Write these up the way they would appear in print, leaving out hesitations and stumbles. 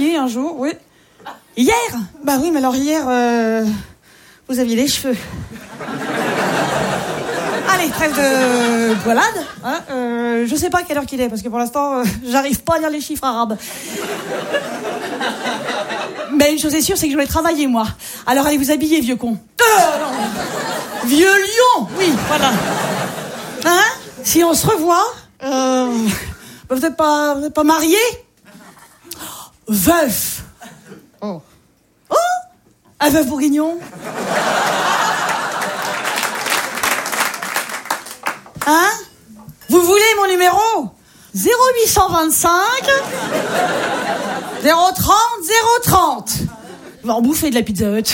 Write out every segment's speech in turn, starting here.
Oui, un jour, oui. Hier? Bah oui, mais alors hier, vous aviez les cheveux. Allez, trêve de poilade. Hein, je sais pas quelle heure qu'il est, parce que pour l'instant, j'arrive pas à lire les chiffres arabes. Mais une chose est sûre, c'est que je vais travailler, moi. Alors allez vous habiller, vieux con. Vieux lion. Oui, voilà. Hein? Si on se revoit, vous n'êtes pas marié? Veuf. Oh. Oh, un veuf bourguignon. Hein? Vous voulez mon numéro? 0825 030 030. On va en bouffer de la Pizza Hut.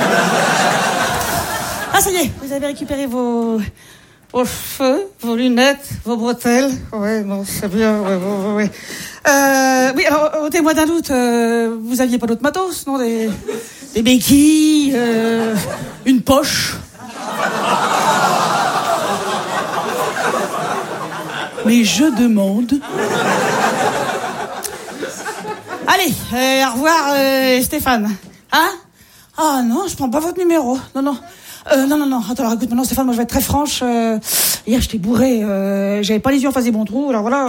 Ah, ça y est, vous avez récupéré vos cheveux, vos lunettes, vos bretelles. Ouais, bon, c'est bien, ouais. Oui, alors, au témoin d'un doute, vous aviez pas d'autres matos, non? Des béquilles, une poche. Mais je demande. Allez, au revoir, Stéphane. Hein? Ah non, je prends pas votre numéro. Non. Non. Attends, écoute, maintenant, Stéphane, moi, je vais être très franche. Hier, j'étais bourré. J'avais pas les yeux en face des bons trous. Alors voilà.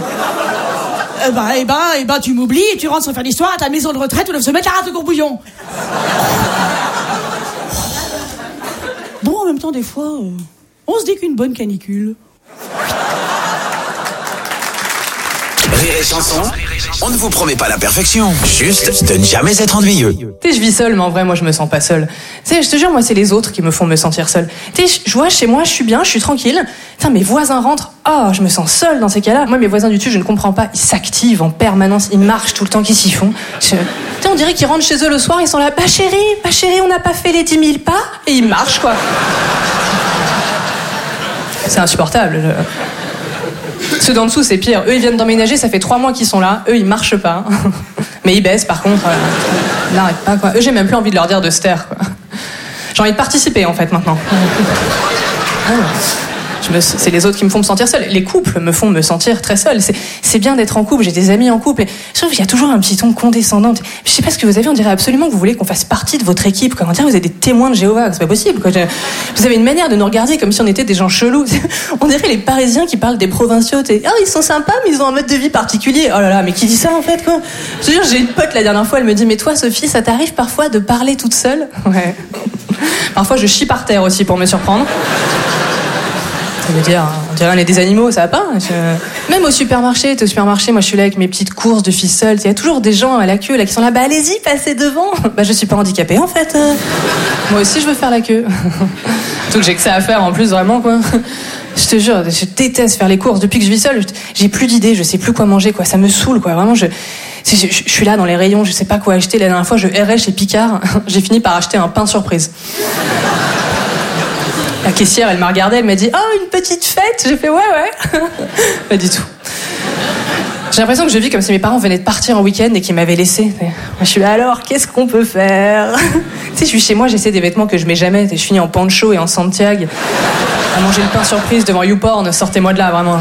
Tu m'oublies et tu rentres sans faire l'histoire à ta maison de retraite où on se mettre la rate de courbouillon. Bon, en même temps, des fois, on se dit qu'une bonne canicule. Rire et chanson, on ne vous promet pas la perfection, juste de ne jamais être ennuyeux. Tu sais, je vis seule, mais en vrai, moi, je me sens pas seule. Tu sais, je te jure, moi, c'est les autres qui me font me sentir seule. Tu sais, je vois, chez moi, je suis bien, je suis tranquille. Putain, mes voisins rentrent. Oh, je me sens seule dans ces cas-là. Moi, mes voisins du dessus, je ne comprends pas. Ils s'activent en permanence, ils marchent tout le temps, qu'est-ce qu'ils font? Tu sais, on dirait qu'ils rentrent chez eux le soir, ils sont là, bah chérie, on n'a pas fait les 10 000 pas. Et ils marchent, quoi. C'est insupportable. Ceux d'en dessous, c'est pire. Eux, ils viennent d'emménager, ça fait 3 mois qu'ils sont là. Eux, ils marchent pas. Mais ils baissent, par contre. Ils n'arrêtent pas, quoi. Eux, j'ai même plus envie de leur dire de se taire, quoi. J'ai envie de participer, en fait, maintenant. C'est les autres qui me font me sentir seule. Les couples me font me sentir très seule. C'est bien d'être en couple, j'ai des amis en couple. Et je trouve qu'il y a toujours un petit ton condescendant. Je sais pas ce que vous avez, on dirait absolument que vous voulez qu'on fasse partie de votre équipe. Comment dire, vous êtes des témoins de Jéhovah, c'est pas possible, quoi. Vous avez une manière de nous regarder comme si on était des gens chelous. On dirait les Parisiens qui parlent des provinciaux. Ils sont sympas, mais ils ont un mode de vie particulier. Oh là là, mais qui dit ça, en fait, quoi? Je veux dire, j'ai une pote la dernière fois, elle me dit, mais toi, Sophie, ça t'arrive parfois de parler toute seule? Ouais. Parfois, je chie par terre aussi pour me surprendre. Ça veut dire, on dirait on est des animaux, ça va pas? Même au supermarché, moi je suis là avec mes petites courses de filles seules. Il y a toujours des gens à la queue là qui sont là, bah allez-y, passez devant. Bah je suis pas handicapée en fait. Moi aussi je veux faire la queue. Surtout que j'ai que ça à faire en plus, vraiment, quoi. Je te jure, je déteste faire les courses. Depuis que je vis seule, j'ai plus d'idées, je sais plus quoi manger, quoi. Ça me saoule, quoi. Vraiment, je suis là dans les rayons, je sais pas quoi acheter. La dernière fois, je errais chez Picard. J'ai fini par acheter un pain surprise. La caissière, elle m'a regardée, elle m'a dit « Oh, une petite fête ?» J'ai fait « Ouais. » Pas du tout. J'ai l'impression que je vis comme si mes parents venaient de partir en week-end et qu'ils m'avaient laissé. Je suis là, alors, qu'est-ce qu'on peut faire? Tu sais, je suis chez moi, j'essaie des vêtements que je mets jamais. Je finis en poncho et en Santiago. À manger le pain surprise devant YouPorn, sortez-moi de là, vraiment.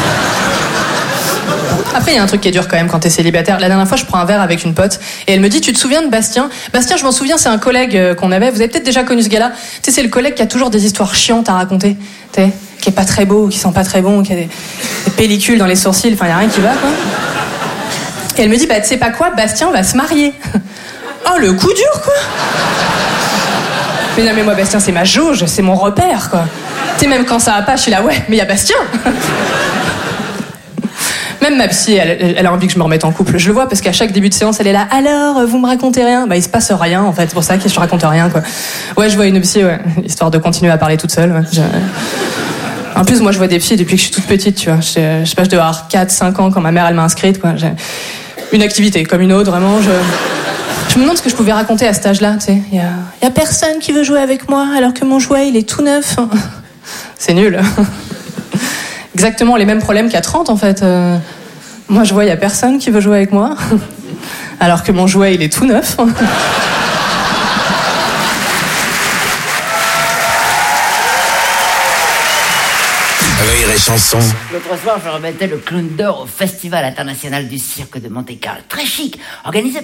Après, il y a un truc qui est dur quand même quand t'es célibataire. La dernière fois, je prends un verre avec une pote et elle me dit, tu te souviens de Bastien? Bastien, je m'en souviens, c'est un collègue qu'on avait. Vous avez peut-être déjà connu ce gars-là. Tu sais, c'est le collègue qui a toujours des histoires chiantes à raconter. Tu sais, qui est pas très beau, qui sent pas très bon, qui a des pellicules dans les sourcils. Enfin, il y a rien qui va, quoi. Et elle me dit, bah, tu sais pas quoi, Bastien va se marier. Oh, le coup dur, quoi. Mais non, mais moi, Bastien, c'est ma jauge, c'est mon repère, quoi. Tu sais, même quand ça va pas, je suis là, ouais, mais il y a Bastien. Même ma psy, elle a envie que je me remette en couple. Je le vois parce qu'à chaque début de séance, elle est là. Alors, vous me racontez rien? Bah, il se passe rien, en fait. C'est pour ça que je raconte rien, quoi. Ouais, je vois une psy, ouais. Histoire de continuer à parler toute seule, ouais. En plus, moi, je vois des psys depuis que je suis toute petite, tu vois. Je sais pas, je devais avoir 4-5 ans quand ma mère, elle m'a inscrite, quoi. J'ai une activité comme une autre, vraiment. Je me demande ce que je pouvais raconter à cet âge-là, tu sais. Il y a personne qui veut jouer avec moi alors que mon jouet, il est tout neuf. C'est nul. Exactement les mêmes problèmes qu'à 30, en fait. Moi, je vois, il y a personne qui veut jouer avec moi alors que mon jouet, il est tout neuf. Rire et chanson. L'autre soir, je remettais le clown d'or au Festival international du cirque de Monte-Carlo. Très chic, organisé